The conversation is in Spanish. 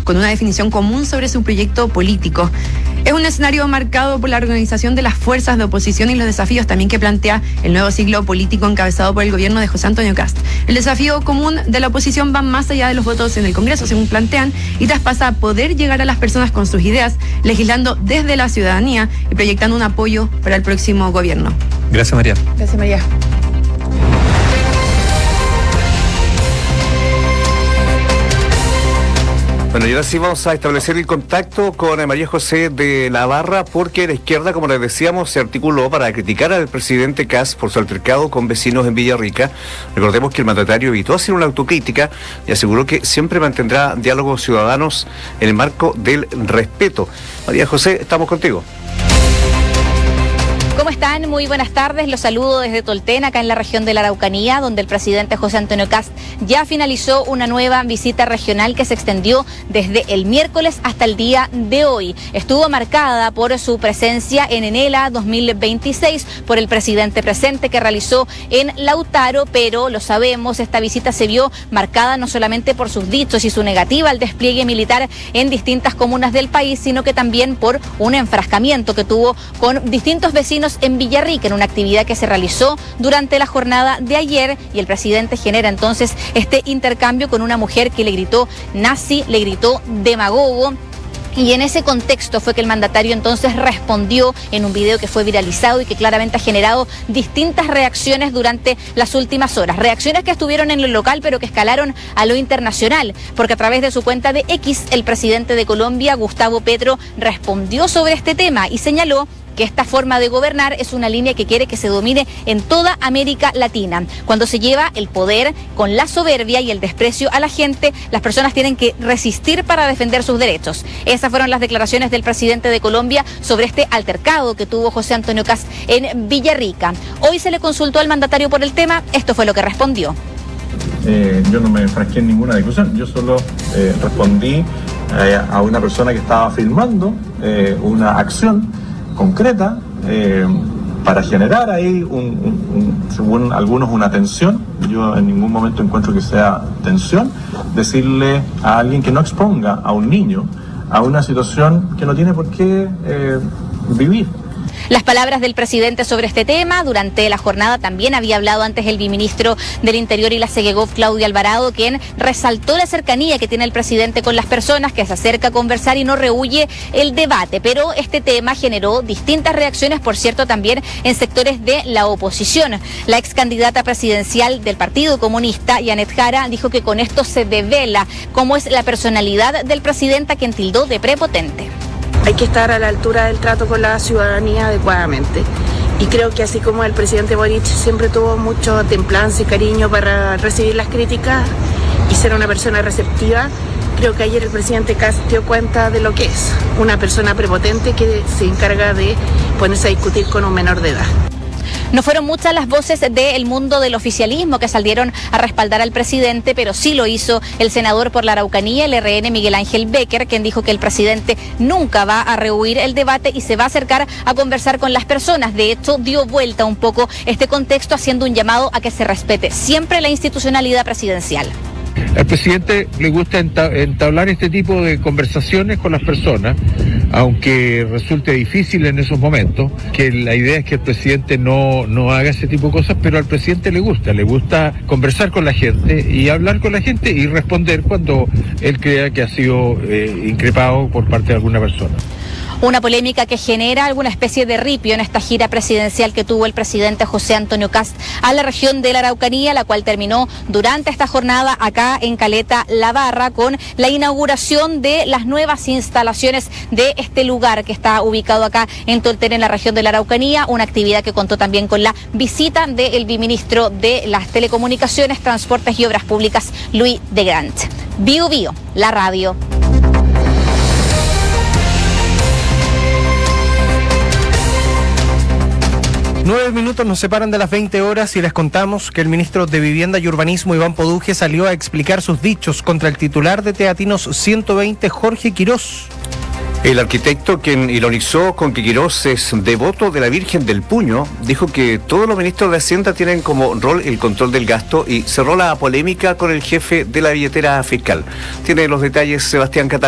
con una definición común sobre su proyecto político. Es un escenario marcado por la organización de las fuerzas de oposición y los desafíos también que plantea el nuevo ciclo político encabezado por el gobierno de José Antonio Kast. El desafío común de la oposición va más allá de los votos en el Congreso, según plantean, y traspasa a poder llegar a las personas con sus ideas, legislando desde la ciudadanía y proyectando un apoyo para el próximo gobierno. Gracias, María. Gracias, María. Bueno, y ahora sí vamos a establecer el contacto con María José de la Barra, porque la izquierda, como les decíamos, se articuló para criticar al presidente Kast por su altercado con vecinos en Villarrica. Recordemos que el mandatario evitó hacer una autocrítica y aseguró que siempre mantendrá diálogos ciudadanos en el marco del respeto. María José, estamos contigo. ¿Cómo están? Muy buenas tardes. Los saludo desde Tolten, acá en la región de la Araucanía, donde el presidente José Antonio Kast ya finalizó una nueva visita regional que se extendió desde el miércoles hasta el día de hoy. Estuvo marcada por su presencia en Enela 2026, por el presidente presente que realizó en Lautaro, pero lo sabemos, esta visita se vio marcada no solamente por sus dichos y su negativa al despliegue militar en distintas comunas del país, sino que también por un enfrascamiento que tuvo con distintos vecinos en Villarrica, en una actividad que se realizó durante la jornada de ayer, y el presidente genera entonces este intercambio con una mujer que le gritó nazi, le gritó demagogo. Y en ese contexto fue que el mandatario entonces respondió en un video que fue viralizado y que claramente ha generado distintas reacciones durante las últimas horas. Reacciones que estuvieron en lo local, pero que escalaron a lo internacional, porque a través de su cuenta de X, el presidente de Colombia, Gustavo Petro, respondió sobre este tema y señaló que esta forma de gobernar es una línea que quiere que se domine en toda América Latina. Cuando se lleva el poder con la soberbia y el desprecio a la gente, las personas tienen que resistir para defender sus derechos. Esas fueron las declaraciones del presidente de Colombia sobre este altercado que tuvo José Antonio Kast en Villarrica. Hoy se le consultó al mandatario por el tema, esto fue lo que respondió. Yo no me enfrasqué en ninguna discusión, yo solo respondí a una persona que estaba filmando una acción concreta para generar ahí, según algunos, una tensión. Yo en ningún momento encuentro que sea tensión decirle a alguien que no exponga a un niño a una situación que no tiene por qué vivir. Las palabras del presidente sobre este tema durante la jornada también había hablado antes el viceministro del Interior y la Segegov, Claudia Alvarado, quien resaltó la cercanía que tiene el presidente con las personas, que se acerca a conversar y no rehúye el debate. Pero este tema generó distintas reacciones, por cierto, también en sectores de la oposición. La ex candidata presidencial del Partido Comunista, Janet Jara, dijo que con esto se devela cómo es la personalidad del presidente, a quien tildó de prepotente. Hay que estar a la altura del trato con la ciudadanía adecuadamente. Y creo que así como el presidente Boric siempre tuvo mucho templanza y cariño para recibir las críticas y ser una persona receptiva, creo que ayer el presidente Kast dio cuenta de lo que es una persona prepotente que se encarga de ponerse a discutir con un menor de edad. No fueron muchas las voces del mundo del oficialismo que salieron a respaldar al presidente, pero sí lo hizo el senador por la Araucanía, el RN, Miguel Ángel Becker, quien dijo que el presidente nunca va a rehuir el debate y se va a acercar a conversar con las personas. De hecho, dio vuelta un poco este contexto, haciendo un llamado a que se respete siempre la institucionalidad presidencial. Al presidente le gusta entablar este tipo de conversaciones con las personas, aunque resulte difícil en esos momentos, que la idea es que el presidente no haga ese tipo de cosas, pero al presidente le gusta conversar con la gente y hablar con la gente y responder cuando él crea que ha sido increpado por parte de alguna persona. Una polémica que genera alguna especie de ripio en esta gira presidencial que tuvo el presidente José Antonio Kast a la región de la Araucanía, la cual terminó durante esta jornada acá en Caleta La Barra con la inauguración de las nuevas instalaciones de este lugar que está ubicado acá en Tolten, en la región de la Araucanía, una actividad que contó también con la visita del viceministro de las Telecomunicaciones, Transportes y Obras Públicas, Luis de Grant. Bio Bio, la radio. 9 minutos nos separan de las 20 horas y les contamos que el ministro de Vivienda y Urbanismo, Iván Poduje, salió a explicar sus dichos contra el titular de Teatinos 120, Jorge Quirós. El arquitecto, quien ironizó con que Quirós es devoto de la Virgen del Puño, dijo que todos los ministros de Hacienda tienen como rol el control del gasto y cerró la polémica con el jefe de la billetera fiscal. Tiene los detalles Sebastián Catalán.